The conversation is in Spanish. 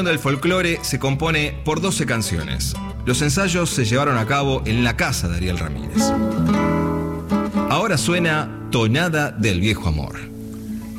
del folclore se compone por 12 canciones. Los ensayos se llevaron a cabo en la casa de Ariel Ramírez. Ahora suena Tonada del Viejo Amor.